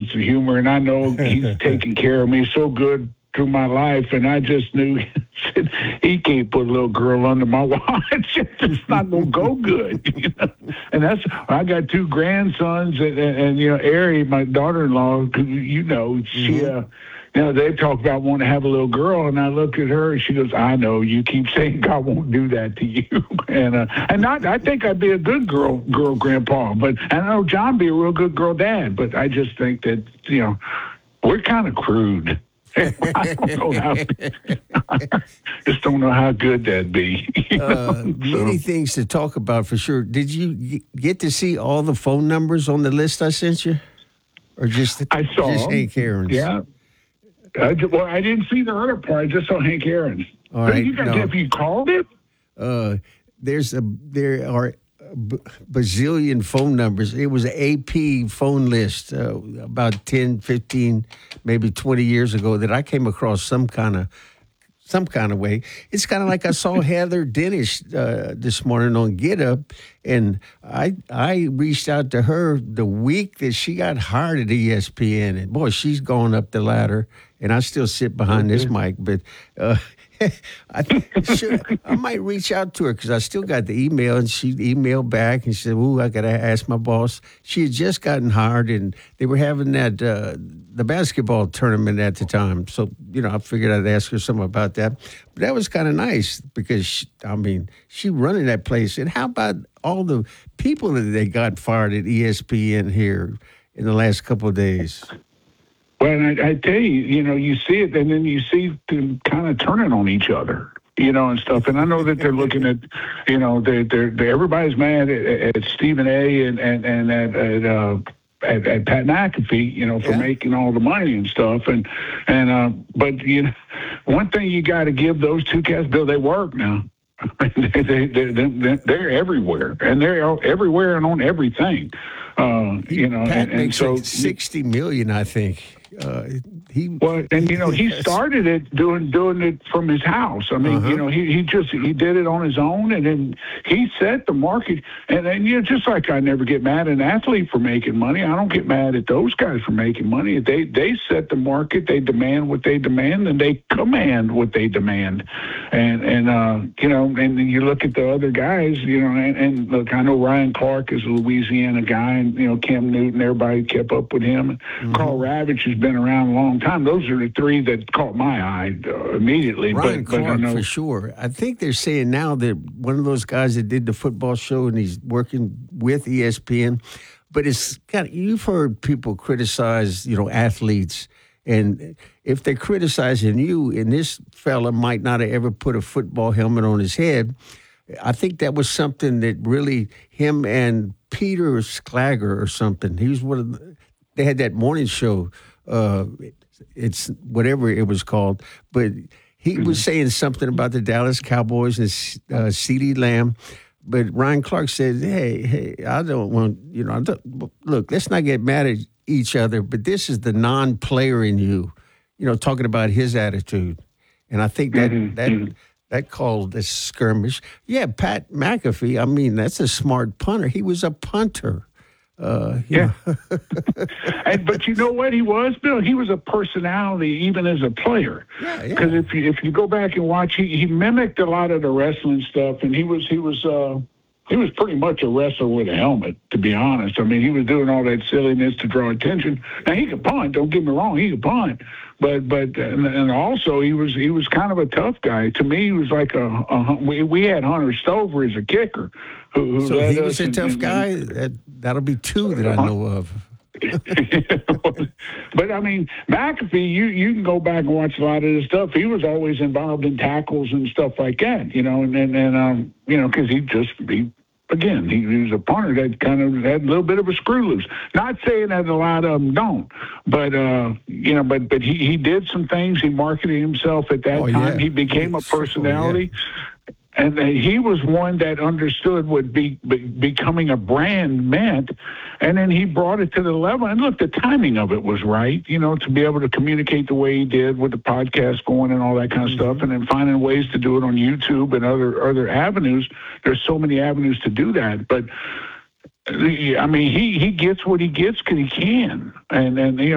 sense of humor, and I know he's taken care of me so good through my life, and I just knew he can't put a little girl under my watch. It's not going to go good. You know? And I got 2 grandsons, and Ari, my daughter-in-law, she, they talk about wanting to have a little girl, and I look at her, and she goes, I know, you keep saying God won't do that to you. I think I'd be a good girl grandpa, but I know John be a real good girl dad, but I just think that, we're kind of crude. I just don't know how good that'd be. Many things to talk about for sure. Did you get to see all the phone numbers on the list I sent you? Or I saw just Hank Aaron's? Yeah. I didn't see the other part. I just saw Hank Aaron's. All right. Have you called it? There are a bazillion phone numbers. It was an AP phone list about 10, 15, maybe 20 years ago that I came across some kind of way. It's kind of like I saw Heather Dennis this morning on Get Up, and I reached out to her the week that she got hired at ESPN, and boy, she's gone up the ladder, and I still sit behind this mic, but I might reach out to her because I still got the email, and she emailed back and she said, "Ooh, I got to ask my boss." She had just gotten hired, and they were having that the basketball tournament at the time. So, I figured I'd ask her something about that. But that was kind of nice because, she running that place. And how about all the people that they got fired at ESPN here in the last couple of days? Well, and I tell you, you see it, and then you see them kind of turning on each other, and stuff. And I know that they're looking at, they're everybody's mad at Stephen A. and at Pat McAfee, for making all the money and stuff. But one thing you got to give those 2 cats, Bill, they work now. They're everywhere, and they're everywhere and on everything. Pat makes like $60 million, I think. He started it doing it from his house. I mean, he did it on his own, and then he set the market. And just like I never get mad at an athlete for making money, I don't get mad at those guys for making money. They set the market, they demand what they demand, and they command what they demand. And then you look at the other guys, and look, I know Ryan Clark is a Louisiana guy, and Cam Newton, everybody kept up with him. And Carl Ravitch has been around a long time. Those are the 3 that caught my eye immediately. Ryan Clark, for sure. I think they're saying now that one of those guys that did the football show and he's working with ESPN. But it's you've heard people criticize, athletes. And if they're criticizing you, and this fella might not have ever put a football helmet on his head, I think that was something that really him and Peter Schlager or something. He was one of they had that morning show. It's whatever it was called, but he was saying something about the Dallas Cowboys and CeeDee Lamb. But Ryan Clark said, hey, I don't want, look, let's not get mad at each other, but this is the non-player in you, talking about his attitude. And I think that called this skirmish. Yeah, Pat McAfee, that's a smart punter. He was a punter. Yeah. But you know what he was, Bill? He was a personality even as a player. Because if you go back and watch, he mimicked a lot of the wrestling stuff, and he was pretty much a wrestler with a helmet, to be honest. He was doing all that silliness to draw attention. Now he could punt. Don't get me wrong, he could punt. But also he was kind of a tough guy. To me, he was like we had Hunter Stover as a kicker. So he was a tough guy. That'll be 2 that I know of. But McAfee, you can go back and watch a lot of his stuff. He was always involved in tackles and stuff like that, because he was a punter that kind of had a little bit of a screw loose. Not saying that a lot of them don't, but but he did some things. He marketed himself at that time. Yeah. He became a personality. Yeah. And he was one that understood what becoming a brand meant, and then he brought it to the level. And look, the timing of it was right, to be able to communicate the way he did with the podcast going and all that kind of stuff, and then finding ways to do it on YouTube and other avenues. There's so many avenues to do that, but he gets what he gets because he can, and